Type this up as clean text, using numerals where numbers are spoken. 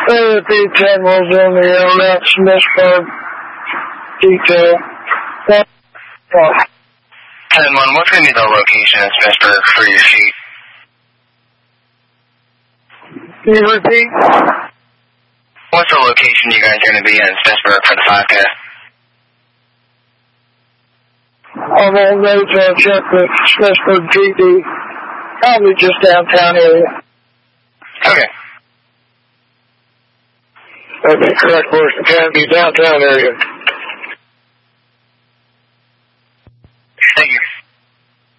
10 was in the area, Smithsburg, detail. 10-1, what's going to be the location in Smithsburg for your sheet? Can you repeat? What's the location you guys are going to be in Smithsburg for the 5K? I'm on road to check with Smithsburg GD. Probably just downtown area. Okay. That'd be correct, Horse. It can be downtown area.